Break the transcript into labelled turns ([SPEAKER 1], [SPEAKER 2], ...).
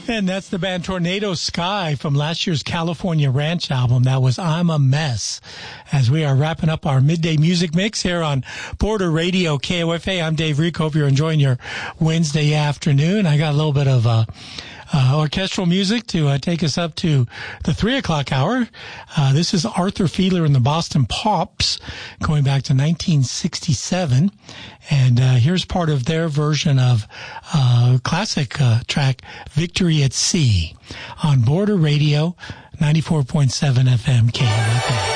[SPEAKER 1] And that's the band Tornado Sky from last year's California Ranch album. That was I'm a Mess. As we are wrapping up our midday music mix here on Border Radio KOFA, I'm Dave Rico. Hope you're enjoying your Wednesday afternoon. I got a little bit of orchestral music to take us up to the 3 o'clock hour. This is Arthur Fiedler and the Boston Pops, going back to 1967. And here's part of their version of classic track Victory at Sea on Border Radio 94.7 FM KOFA.